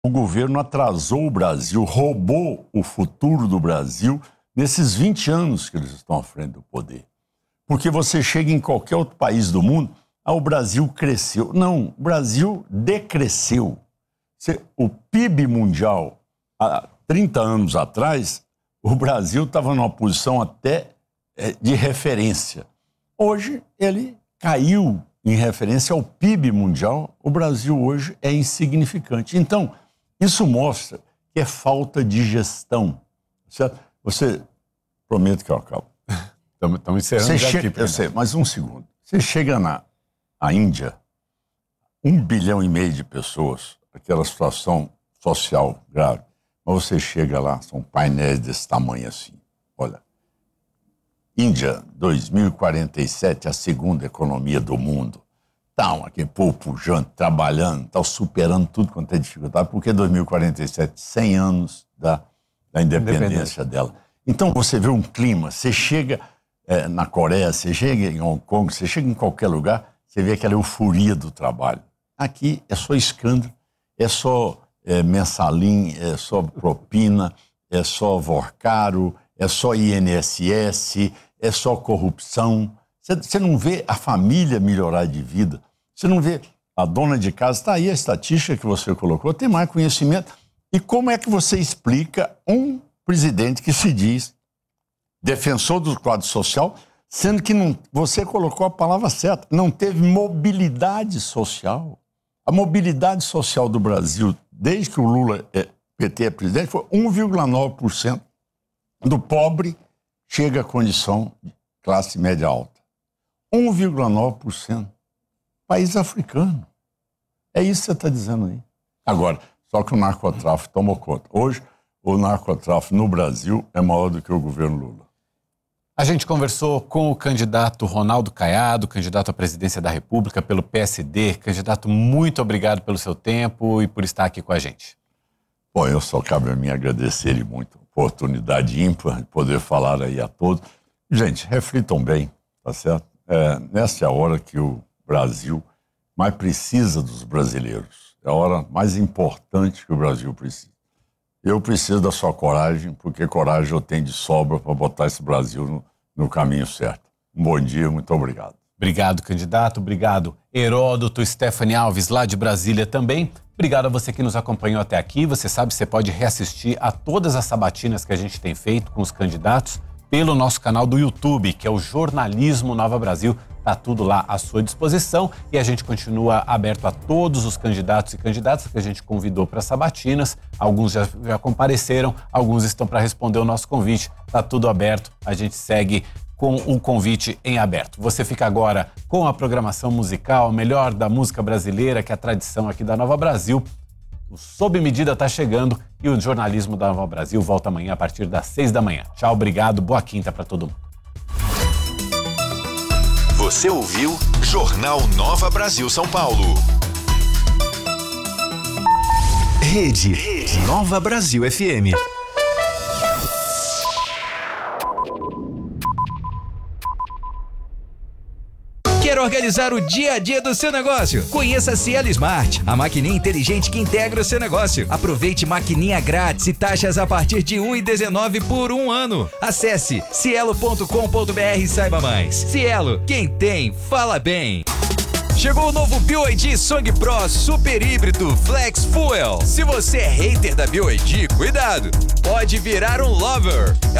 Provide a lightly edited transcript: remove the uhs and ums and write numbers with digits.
O governo atrasou o Brasil, roubou o futuro do Brasil nesses 20 anos que eles estão à frente do poder. Porque você chega em qualquer outro país do mundo, o Brasil cresceu. Não, o Brasil decresceu. O PIB mundial, há 30 anos atrás, o Brasil estava numa posição até de referência. Hoje, ele caiu em referência ao PIB mundial. O Brasil hoje é insignificante. Então, isso mostra que é falta de gestão. Certo? Você, prometo que eu acabo. Estamos encerrando aqui. Eu sei, mas um segundo. Você chega na Índia, 1,5 bilhão de pessoas, aquela situação social grave. Mas você chega lá, são painéis desse tamanho assim. Olha, Índia, 2047, a segunda economia do mundo. Aquele povo pujante, trabalhando, superando tudo quanto é dificuldade, porque 2047, 100 anos da independência dela. Então você vê um clima, você chega na Coreia, você chega em Hong Kong, você chega em qualquer lugar, você vê aquela euforia do trabalho. Aqui é só escândalo, é só mensalim, é só propina, é só vorcaro, é só INSS, é só corrupção. Você não vê a família melhorar de vida. Você não vê a dona de casa. Está aí a estatística que você colocou, tem mais conhecimento. E como é que você explica um presidente que se diz defensor do quadro social, sendo que você colocou a palavra certa, não teve mobilidade social? A mobilidade social do Brasil, desde que o Lula, PT, é presidente, foi 1,9% do pobre chega à condição de classe média alta. 1,9%. País africano. É isso que você está dizendo aí. Agora, só que o narcotráfico tomou conta. Hoje, o narcotráfico no Brasil é maior do que o governo Lula. A gente conversou com o candidato Ronaldo Caiado, candidato à presidência da República pelo PSD. Candidato, muito obrigado pelo seu tempo e por estar aqui com a gente. Bom, eu só cabe a mim agradecer muito. Oportunidade ímpar de poder falar aí a todos. Gente, reflitam bem, tá certo? Nessa é a hora que o Brasil mais precisa dos brasileiros. É a hora mais importante que o Brasil precisa. Eu preciso da sua coragem, porque coragem eu tenho de sobra para botar esse Brasil no caminho certo. Um bom dia, muito obrigado. Obrigado, candidato. Obrigado, Heródoto, Stephanie Alves, lá de Brasília também. Obrigado a você que nos acompanhou até aqui. Você sabe, você pode reassistir a todas as sabatinas que a gente tem feito com os candidatos pelo nosso canal do YouTube, que é o Jornalismo Nova Brasil. Está tudo lá à sua disposição e a gente continua aberto a todos os candidatos e candidatas que a gente convidou para sabatinas. Alguns já compareceram, alguns estão para responder o nosso convite. Está tudo aberto, a gente segue com o convite em aberto. Você fica agora com a programação musical, o melhor da música brasileira, que é a tradição aqui da Nova Brasil. O Sob Medida está chegando e o Jornalismo da Nova Brasil volta amanhã a partir das 6 da manhã. Tchau, obrigado, boa quinta para todo mundo. Você ouviu Jornal Nova Brasil São Paulo. Rede Nova Brasil FM. Quer organizar o dia a dia do seu negócio? Conheça a Cielo Smart, a maquininha inteligente que integra o seu negócio. Aproveite maquininha grátis e taxas a partir de R$ 1,19 por um ano. Acesse cielo.com.br e saiba mais. Cielo, quem tem, fala bem. Chegou o novo BYD Song Pro Super Híbrido Flex Fuel. Se você é hater da BYD, cuidado, pode virar um lover. É